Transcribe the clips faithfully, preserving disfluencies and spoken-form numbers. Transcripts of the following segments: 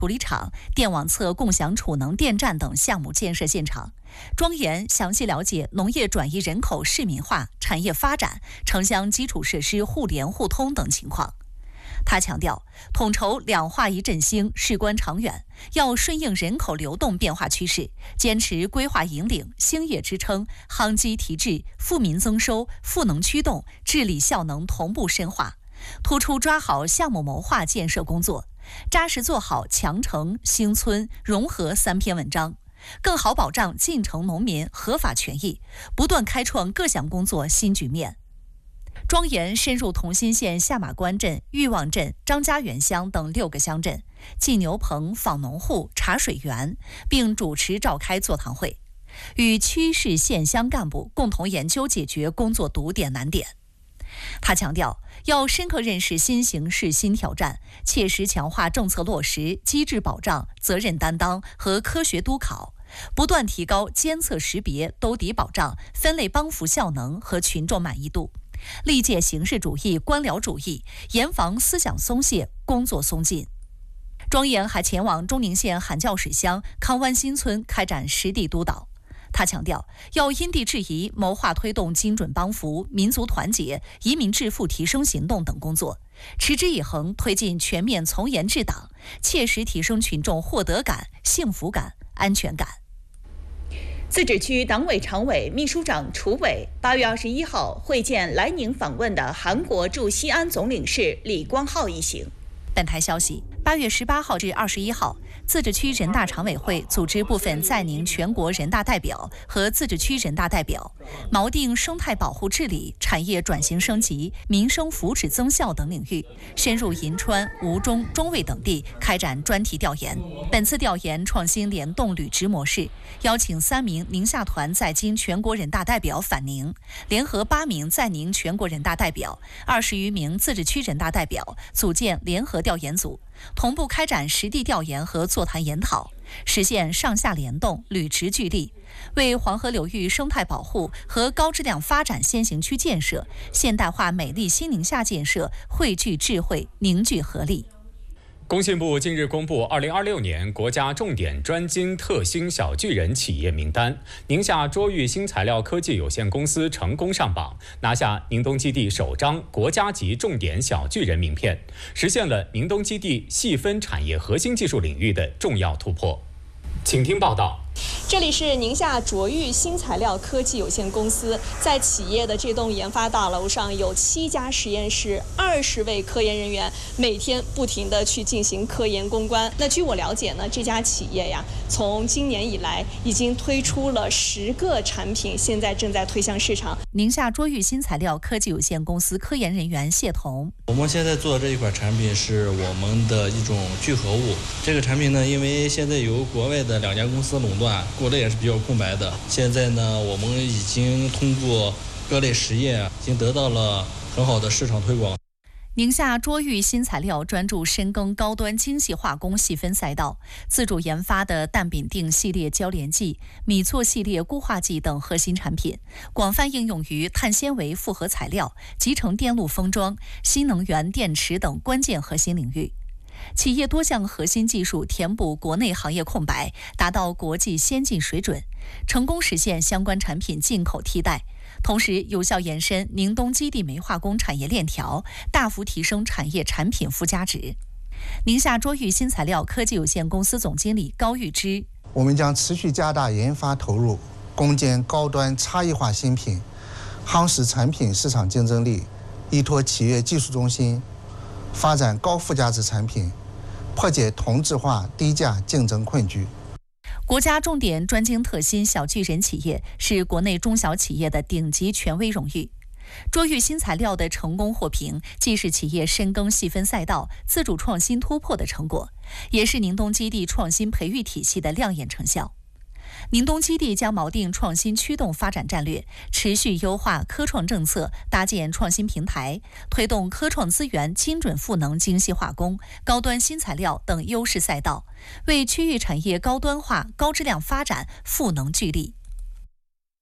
处理厂、电网侧共享储能电站等项目建设现场。庄严详细了解农业转移人口市民化、产业发展、城乡基础设施互联互通等情况。他强调，统筹两化一振兴事关长远，要顺应人口流动变化趋势，坚持规划引领、兴业支撑、夯基提质、富民增收、赋能驱动、治理效能同步深化，突出抓好项目谋划建设工作，扎实做好强城、兴村、融合三篇文章，更好保障进城农民合法权益，不断开创各项工作新局面。庄严深入同心县下马关镇、裕旺镇、张家园乡等六个乡镇，进牛棚、访农户、查水源，并主持召开座谈会，与区市县乡干部共同研究解决工作堵点难点。他强调，要深刻认识新形势新挑战，切实强化政策落实、机制保障、责任担当和科学督考，不断提高监测识别、兜底保障、分类帮扶效能和群众满意度，力戒形式主义、官僚主义，严防思想松懈、工作松劲。庄严还前往中宁县韩教水乡康湾新村开展实地督导。他强调，要因地制宜谋划推动精准帮扶、民族团结、移民致富提升行动等工作，持之以恒推进全面从严治党，切实提升群众获得感、幸福感、安全感。 自治区党委常委、秘书长楚伟八月二十一号会见来宁访问的韩国驻西安总领事李光浩一行。 本台消息，八月十八号至二十一号，自治区人大常委会组织部分在宁全国人大代表和自治区人大代表，锚定生态保护治理、产业转型升级、民生福祉增效等领域，深入银川、吴中、中卫等地开展专题调研。本次调研创新联动履职模式，邀请三名宁夏团在京全国人大代表返宁，联合八名在宁全国人大代表、二十余名自治区人大代表，组建联合调研组，同步开展实地调研和座谈研讨，实现上下联动、履职俱力，为黄河流域生态保护和高质量发展先行区建设、现代化美丽新宁夏建设汇聚智慧、凝聚合力。 工信部近日公布二零二六年国家重点专精特新小巨人企业名单，宁夏卓玉新材料科技有限公司成功上榜，拿下宁东基地首张国家级重点小巨人名片，实现了宁东基地细分产业核心技术领域的重要突破。请听报道。 这里是宁夏卓玉新材料科技有限公司，在企业的这栋研发大楼上有七家实验室，二十位科研人员，每天不停地去进行科研攻关。那据我了解呢，这家企业呀，从今年以来已经推出了十个产品，现在正在推向市场。 宁夏卓玉新材料科技有限公司科研人员谢彤， 我们现在做的这一款产品是我们的一种聚合物。这个产品呢，因为现在由国外的两家公司垄断，国内也是比较空白的。现在呢，我们已经通过各类实验，已经得到了很好的市场推广。 宁夏卓玉新材料专注深耕高端精细化工细分赛道，自主研发的氮丙定系列交联剂、米唑系列固化剂等核心产品，广泛应用于碳纤维复合材料、集成电路封装、新能源电池等关键核心领域。企业多项核心技术填补国内行业空白，达到国际先进水准，成功实现相关产品进口替代，同时有效延伸宁东基地煤化工产业链条，大幅提升产业产品附加值。宁夏卓玉新材料科技有限公司总经理高玉芝， 我们将持续加大研发投入，攻坚高端差异化新品，夯实产品市场竞争力，依托企业技术中心，发展高附加值产品，破解同质化低价竞争困局。 国家重点专精特新小巨人企业是国内中小企业的顶级权威荣誉。卓玉新材料的成功获评，既是企业深耕细分赛道、自主创新突破的成果，也是宁东基地创新培育体系的亮眼成效。宁东基地将锚定创新驱动发展战略，持续优化科创政策，搭建创新平台，推动科创资源精准赋能精细化工、高端新材料等优势赛道，为区域产业高端化、高质量发展赋能聚力。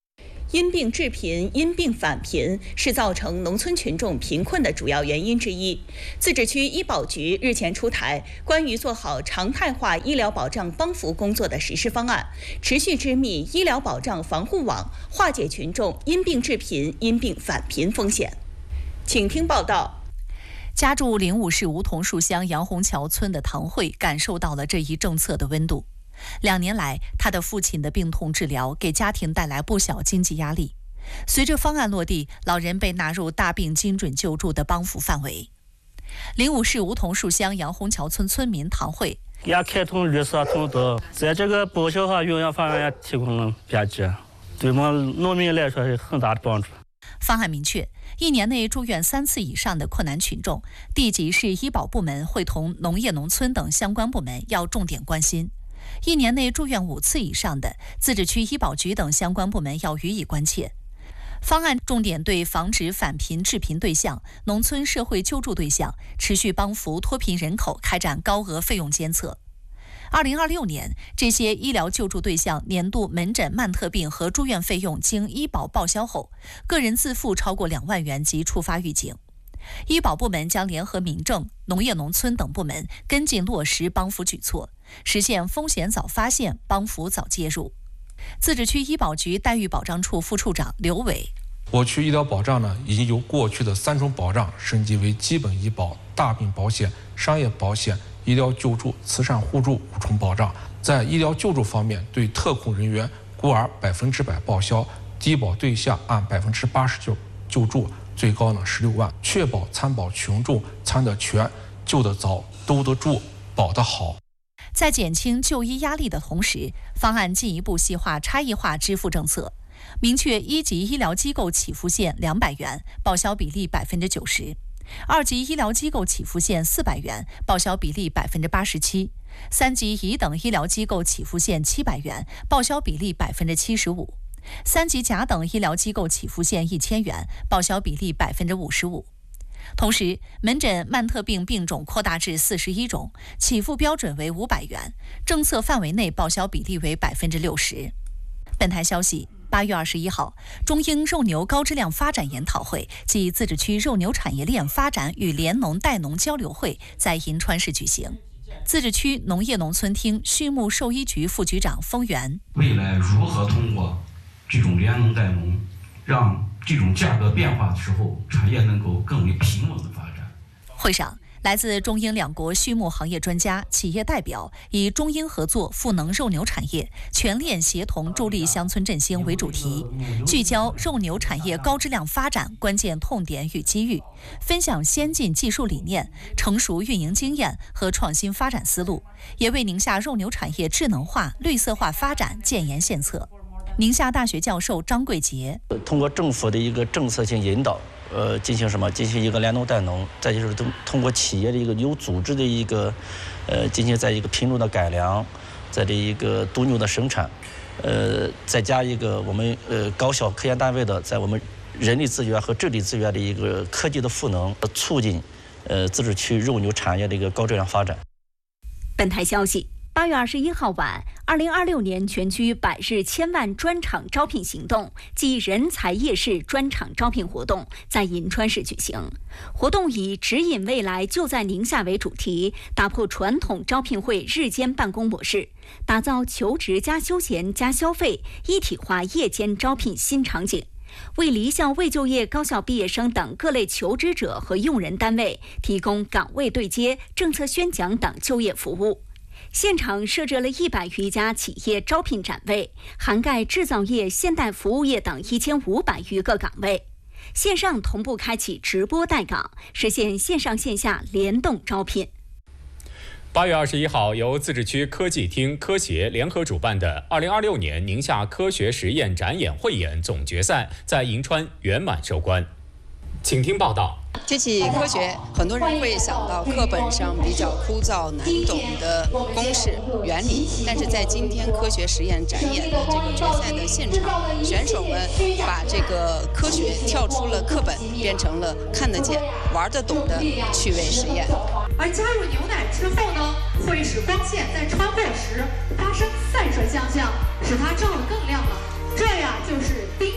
因病致贫、因病返贫是造成农村群众贫困的主要原因之一。自治区医保局日前出台关于做好常态化医疗保障帮扶工作的实施方案，持续织密医疗保障防护网，化解群众因病致贫、因病返贫风险。请听报道。 家住灵武市梧桐树乡杨洪桥村的唐慧感受到了这一政策的温度。两年来，他的父亲的病痛治疗给家庭带来不小经济压力。随着方案落地，老人被纳入大病精准救助的帮扶范围。灵武市梧桐树乡杨洪桥村村民唐慧也开通绿色通道，在这个报销和营养方面也提供了便捷，对我们农民来说是很大的帮助。 方案明确，一年内住院三次以上的困难群众，地级市医保部门会同农业农村等相关部门要重点关心。一年内住院五次以上的，自治区医保局等相关部门要予以关切。方案重点对防止返贫致贫对象、农村社会救助对象，持续帮扶脱贫人口开展高额费用监测。二零二六年，这些医疗救助对象年度门诊慢特病和住院费用经医保报销后，个人自付超过两万元即触发预警。医保部门将联合民政、农业农村等部门跟进落实帮扶举措，实现风险早发现、帮扶早介入。自治区医保局待遇保障处副处长刘伟： 我区医疗保障呢，已经由过去的三种保障升级为基本医保、大病保险、商业保险、医疗救助、慈善互助五重保障。在医疗救助方面，对特困人员孤儿百分之百报销，低保对象按百分之八十九救助，最高呢十六万，确保参保群众参得全、救得早、兜得住、保得好。 在减轻就医压力的同时，方案进一步细化差异化支付政策，明确一级医疗机构起付线两百元，报销比例百分之九十；二级医疗机构起付线四百元，报销比例百分之八十七；三级乙等医疗机构起付线七百元，报销比例百分之七十五；三级甲等医疗机构起付线一千元，报销比例百分之五十五。同时，门诊慢特病病种扩大至四十一种，起付标准为五百元，政策范围内报销比例为百分之六十。本台消息，八月二十一号，中英肉牛高质量发展研讨会暨自治区肉牛产业链发展与联农带农交流会在银川市举行。自治区农业农村厅畜牧兽医局副局长封源： 未来如何通过这种联农带农，让这种价格变化的时候，产业能够更为平稳的发展。 会上，来自中英两国畜牧行业专家、企业代表以中英合作赋能肉牛产业、全链协同助力乡村振兴为主题，聚焦肉牛产业高质量发展关键痛点与机遇，分享先进技术理念、成熟运营经验和创新发展思路，也为宁夏肉牛产业智能化、绿色化发展建言献策。宁夏大学教授张贵杰： 通过政府的一个政策性引导，呃，进行什么？进行一个联农带农，再就是通通过企业的一个有组织的一个，呃，进行在一个品种的改良，在这一个独牛的生产，呃，再加一个我们呃高校科研单位的在我们人力资源和智力资源的一个科技的赋能，促进呃自治区肉牛产业的一个高质量发展。 本台消息。八月二十一号晚，二零二六年全区百日千万专场招聘行动暨人才夜市专场招聘活动在银川市举行。活动以指引未来就在宁夏为主题，打破传统招聘会日间办公模式，打造求职加休闲加消费一体化夜间招聘新场景，为离校未就业高校毕业生等各类求职者和用人单位提供岗位对接、政策宣讲等就业服务。现场设置了一百余家企业招聘展位，涵盖制造业、现代服务业等一千五百余个岗位。线上同步开启直播待岗，实现线上线下联动招聘。 八月二十一号，由自治区科技厅、科协联合主办的二零二六年宁夏科学实验展演汇演总决赛在银川圆满收官。请听报道。 提起科学，很多人会想到课本上比较枯燥难懂的公式原理，但是在今天科学实验展演的这个决赛的现场，选手们把这个科学跳出了课本，变成了看得见、玩得懂的趣味实验。 而加入牛奶之后呢，会使光线在穿过时发生散射现象，使它照得更亮了。这呀就是丁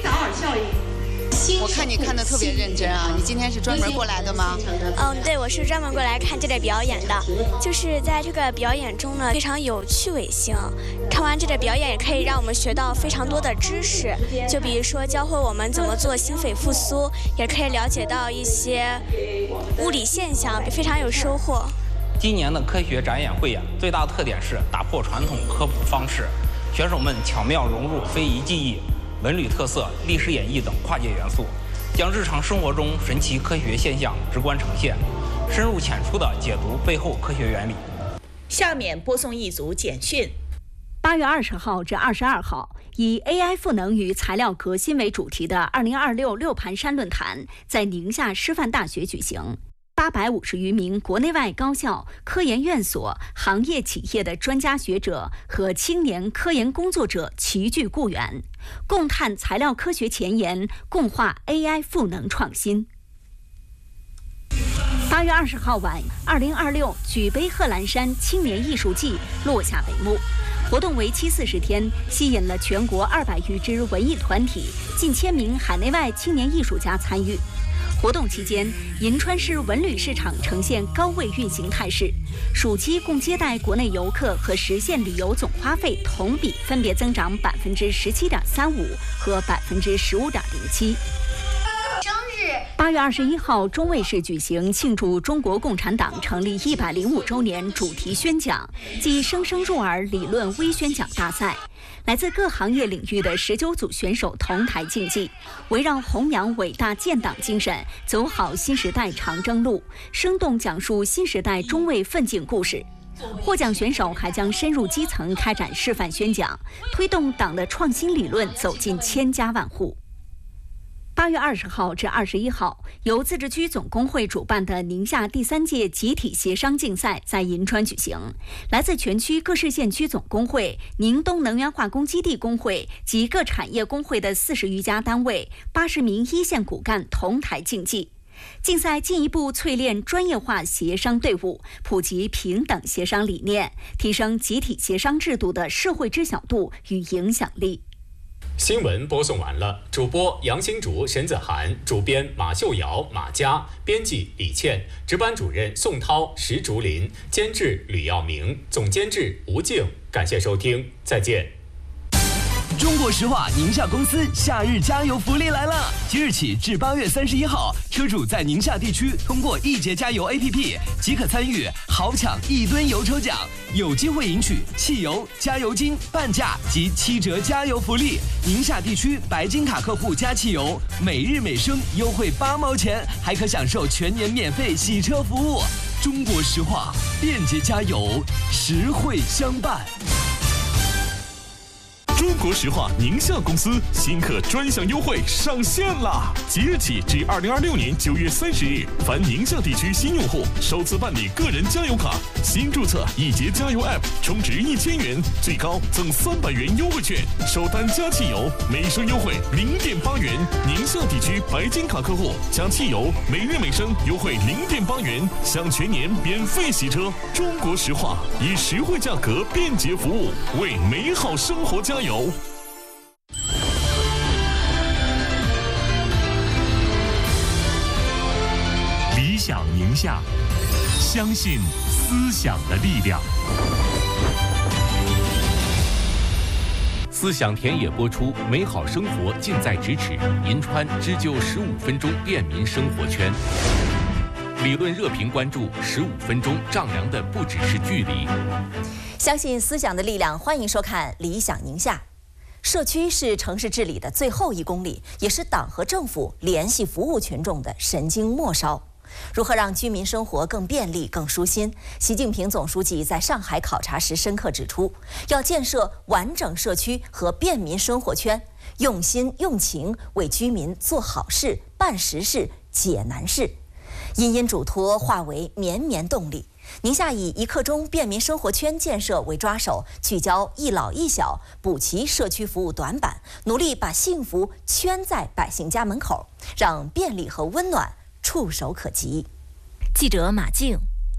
达尔效应。 我看你看得特别认真啊！你今天是专门过来的吗？ 嗯，对，我是专门过来看这类表演的。就是在这个表演中呢，非常有趣味性。看完这类表演，也可以让我们学到非常多的知识，就比如说教会我们怎么做心肺复苏，也可以了解到一些物理现象，非常有收获。 今年的科学展演汇演最大的特点是打破传统科普方式，选手们巧妙融入非遗技艺、文旅特色、历史演绎等跨界元素，将日常生活中神奇科学现象直观呈现，深入浅出地解读背后科学原理。 下面播送一组简讯。 八月二十号至二十二号，以 A I 赋能与材料革新为主题的二零二六六盘山论坛在宁夏师范大学举行。八百五十余名国内外高校、科研院所、行业企业的专家学者和青年科研工作者齐聚固原，共探材料科学前沿，共话 A I 赋能创新。八月二十号晚，二零二六举杯贺兰山青年艺术季落下帷幕。活动为期四十天，吸引了全国二百余支文艺团体、近千名海内外青年艺术家参与。活动期间，银川市文旅市场呈现高位运行态势，暑期共接待国内游客和实现旅游总花费同比分别增长百分之十七点三五和百分之十五点零七。八月二十一号，中卫市举行庆祝中国共产党成立一百零五周年主题宣讲暨生生入耳理论微宣讲大赛。来自各行业领域的十九组选手同台竞技，围绕弘扬伟大建党精神，走好新时代长征路，生动讲述新时代中卫奋进故事。获奖选手还将深入基层开展示范宣讲，推动党的创新理论走进千家万户。八月二十号至二十一号，由自治区总工会主办的宁夏第三届集体协商竞赛在银川举行。来自全区各市县区总工会、宁东能源化工基地工会及各产业工会的四十余家单位、八十名一线骨干同台竞技。竞赛进一步淬炼专业化协商队伍，普及平等协商理念，提升集体协商制度的社会知晓度与影响力。 新闻播送完了，主播杨新竹、沈子涵，主编马秀瑶、马佳，编辑李倩，值班主任宋涛、石竹林，监制吕耀明，总监制吴静。感谢收听，再见。 中国石化宁夏公司夏日加油福利来了！即日起至八月三十一号，车主在宁夏地区通过易捷加油 A P P 即可参与豪抢一吨油抽奖，有机会赢取汽油、加油金、半价及七折加油福利。宁夏地区白金卡客户加汽油，每日每升优惠八毛钱，还可享受全年免费洗车服务。中国石化，便捷加油，实惠相伴。 中国石化宁夏公司新客专享优惠上线啦！即日起至二零二六年九月三十日，凡宁夏地区新用户首次办理个人加油卡，新注册易捷加油 App， 充值一千元，最高赠三百元优惠券，首单加汽油每升优惠零点八元。宁夏地区白金卡客户加汽油每日每升优惠零点八元，享全年免费洗车。中国石化以实惠价格、便捷服务，为美好生活加油。 理想宁夏，相信思想的力量。思想田野播出，美好生活近在咫尺。银川织就十五分钟便民生活圈。理论热评关注十五分钟丈量的不只是距离。 相信思想的力量，欢迎收看《理想宁夏》。社区是城市治理的最后一公里，也是党和政府联系服务群众的神经末梢。如何让居民生活更便利、更舒心？习近平总书记在上海考察时深刻指出，要建设完整社区和便民生活圈，用心用情为居民做好事、办实事、解难事。殷殷嘱托化为绵绵动力。宁夏以一刻钟便民生活圈建设为抓手，聚焦一老一小，补齐社区服务短板，努力把幸福圈在百姓家门口，让便利和温暖触手可及。记者马静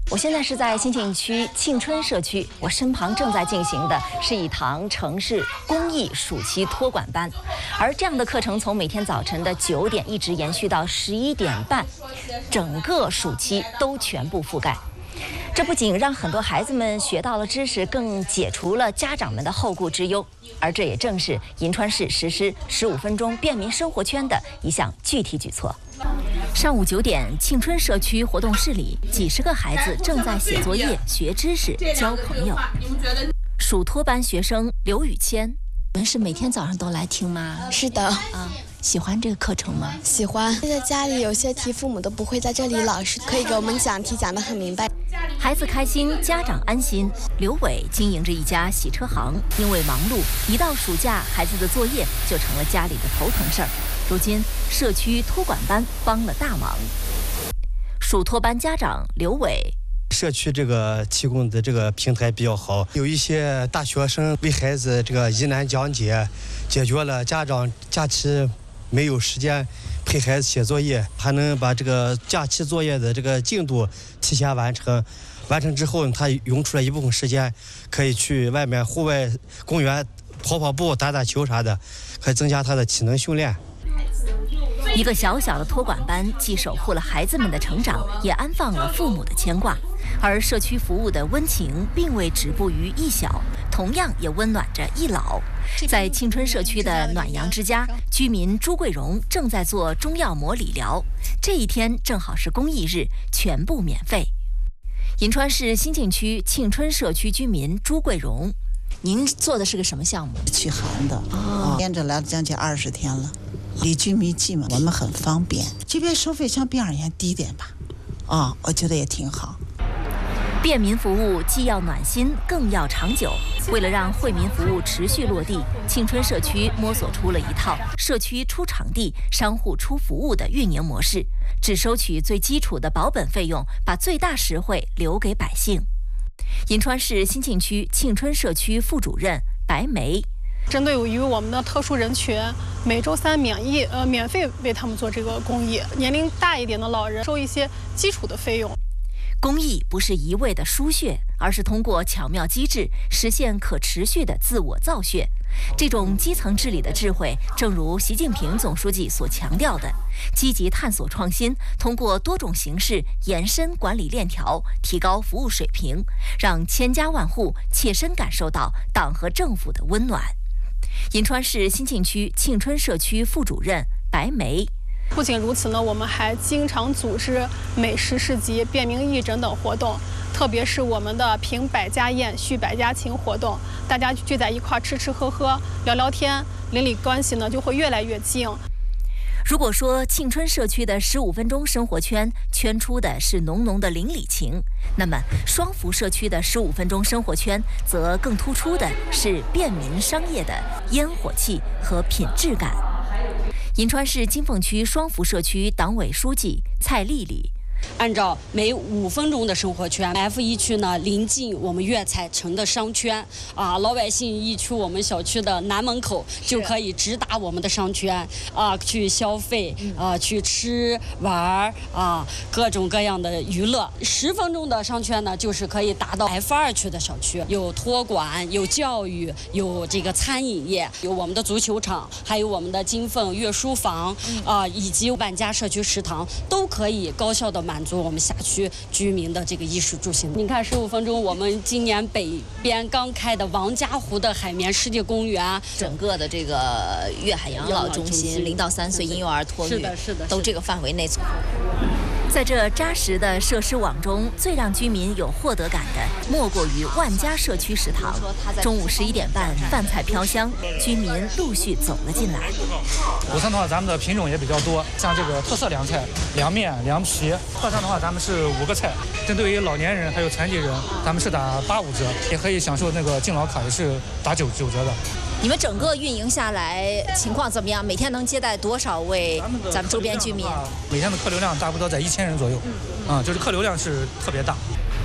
我现在是在新庆区庆春社区，我身旁正在进行的是一堂城市公益暑期托管班，而这样的课程从每天早晨的九点一直延续到十一点半，整个暑期都全部覆盖。这不仅让很多孩子们学到了知识，更解除了家长们的后顾之忧，而这也正是银川市实施十五分钟便民生活圈的一项具体举措。上午九点，庆春社区活动室里，几十个孩子正在写作业、学知识、交朋友。暑托班学生刘雨谦， 你们是每天早上都来听吗？ 是的。 啊，喜欢这个课程吗？ 喜欢。在家里有些题父母都不会，在这里老师可以给我们讲题，讲得很明白。 孩子开心，家长安心。刘伟经营着一家洗车行，因为忙碌，一到暑假，孩子的作业就成了家里的头疼事儿。如今，社区托管班帮了大忙。暑托班家长刘伟， 社区这个提供的这个平台比较好，有一些大学生为孩子这个疑难讲解，解决了家长假期没有时间陪孩子写作业，还能把这个假期作业的这个进度提前完成。完成之后，他用出来一部分时间，可以去外面户外公园跑跑步、打打球啥的，可以增加他的体能训练。 一个小小的托管班，既守护了孩子们的成长，也安放了父母的牵挂。而社区服务的温情并未止步于一小，同样也温暖着一老。在庆春社区的暖阳之家，居民朱桂荣正在做中药膜理疗。这一天正好是公益日，全部免费。银川市新庆区庆春社区居民朱桂荣， 您做的是个什么项目？ 驱寒的，哦，连着来了将近二十天了。离居民近嘛，我们很方便。这边收费相比而言低点吧，啊、哦，我觉得也挺好。 便民服务既要暖心，更要长久。为了让惠民服务持续落地，庆春社区摸索出了一套社区出场地、商户出服务的运营模式，只收取最基础的保本费用，把最大实惠留给百姓。银川市新庆区庆春社区副主任白梅， 针对于我们的特殊人群，每周三免疫呃免费为他们做这个公益。年龄大一点的老人收一些基础的费用。 公益不是一味的输血，而是通过巧妙机制实现可持续的自我造血。这种基层治理的智慧，正如习近平总书记所强调的，积极探索创新，通过多种形式延伸管理链条，提高服务水平，让千家万户切身感受到党和政府的温暖。银川市新庆区庆春社区副主任白梅。 不仅如此呢，我们还经常组织美食市集、便民义诊等活动，特别是我们的评百家宴、续百家情活动，大家聚在一块吃吃喝喝、聊聊天，邻里关系呢就会越来越近。 如果说庆春社区的十五分钟生活圈圈出的是浓浓的邻里情，那么双福社区的十五分钟生活圈则更突出的是便民商业的烟火气和品质感。银川市金凤区双福社区党委书记蔡丽丽， 按照每五分钟的生活圈 ，F 一区呢临近我们粤彩城的商圈啊，老百姓一出我们小区的南门口就可以直达我们的商圈啊，去消费啊，去吃玩啊，各种各样的娱乐。十分钟的商圈呢，就是可以达到 F 二区的小区，有托管，有教育，有这个餐饮业，有我们的足球场，还有我们的金凤阅书房啊，以及万家社区食堂，都可以高效的满。满足我们辖区居民的这个衣食住行。你看，十五分钟，我们今年北边刚开的王家湖的海绵世界公园， 整个的这个粤海养老中心，零到三岁婴幼儿托育， 是的，是的， 都这个范围内。 在这扎实的设施网中，最让居民有获得感的，莫过于万家社区食堂。中午十一点半，饭菜飘香，居民陆续走了进来。 午餐的话，咱们的品种也比较多，像这个特色凉菜、凉面、凉皮。客上的话，咱们是五个菜。针对于老年人还有残疾人，咱们是打八五折，也可以享受那个敬老卡，也是打九九折的。 你们整个运营下来情况怎么样？每天能接待多少位咱们周边居民？ 每天的客流量差不多在一千人左右，啊、嗯，就是客流量是特别大。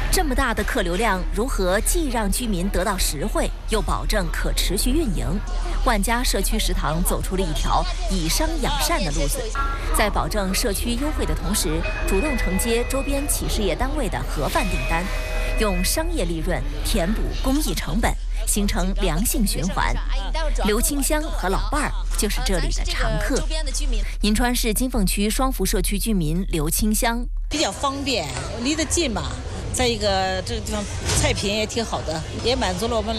这么大的客流量，如何既让居民得到实惠，又保证可持续运营？万家社区食堂走出了一条以商养善的路子，在保证社区优惠的同时，主动承接周边企事业单位的盒饭订单，用商业利润填补公益成本，形成良性循环。刘清香和老伴儿就是这里的常客。银川市金凤区双福社区居民刘清香， 比较方便，离得近嘛。再一个，这个地方菜品也挺好的，也满足了我们